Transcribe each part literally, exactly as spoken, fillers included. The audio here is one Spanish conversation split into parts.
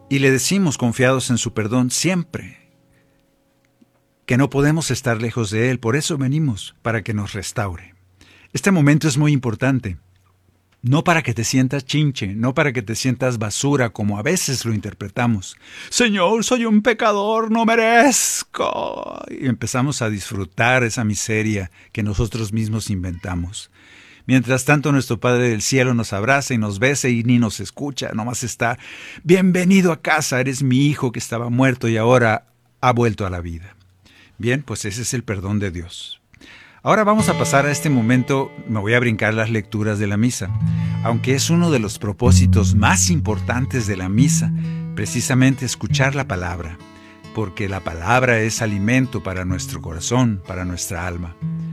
Y le decimos, confiados en su perdón, siempre que no podemos estar lejos de Él. Por eso venimos, para que nos restaure. Este momento es muy importante. No para que te sientas chinche, no para que te sientas basura, como a veces lo interpretamos. Señor, soy un pecador, no merezco. Y empezamos a disfrutar esa miseria que nosotros mismos inventamos. Mientras tanto, nuestro Padre del Cielo nos abraza y nos besa y ni nos escucha, nomás está, bienvenido a casa, eres mi hijo que estaba muerto y ahora ha vuelto a la vida. Bien, pues ese es el perdón de Dios. Ahora vamos a pasar a este momento, me voy a brincar las lecturas de la misa, aunque es uno de los propósitos más importantes de la misa, precisamente escuchar la palabra, porque la palabra es alimento para nuestro corazón, para nuestra alma.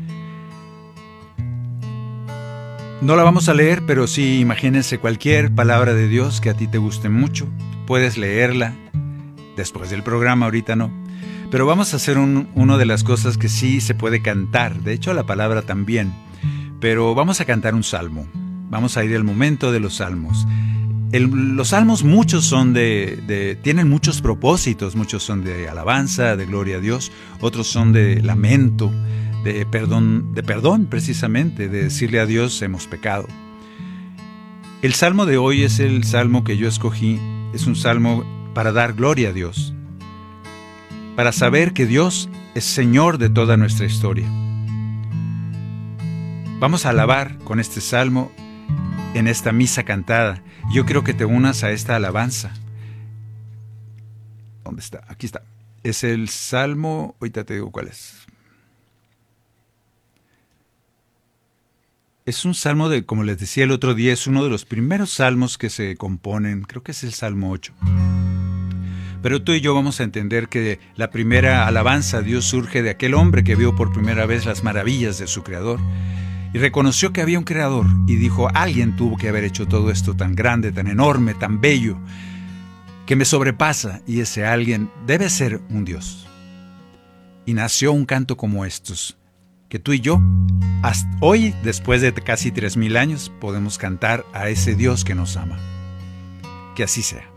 No la vamos a leer, pero sí imagínense cualquier palabra de Dios que a ti te guste mucho, puedes leerla después del programa, ahorita no. Pero vamos a hacer un, una de las cosas que sí se puede cantar, de hecho la palabra también, pero vamos a cantar un salmo, vamos a ir al momento de los salmos. El, los salmos muchos son de, de, tienen muchos propósitos, muchos son de alabanza, de gloria a Dios, otros son de lamento, de perdón, de perdón precisamente, de decirle a Dios hemos pecado. El salmo de hoy es el salmo que yo escogí, es un salmo para dar gloria a Dios, para saber que Dios es Señor de toda nuestra historia. Vamos a alabar con este salmo en esta misa cantada. Yo quiero que te unas a esta alabanza. ¿Dónde está? Aquí está. Es el salmo, ahorita te digo cuál es. Es un salmo de, como les decía el otro día, es uno de los primeros salmos que se componen, creo que es el Salmo ocho. Pero tú y yo vamos a entender que la primera alabanza a Dios surge de aquel hombre que vio por primera vez las maravillas de su Creador y reconoció que había un Creador y dijo, alguien tuvo que haber hecho todo esto tan grande, tan enorme, tan bello, que me sobrepasa, y ese alguien debe ser un Dios. Y nació un canto como estos, que tú y yo, hasta hoy, después de casi tres mil años, podemos cantar a ese Dios que nos ama. Que así sea.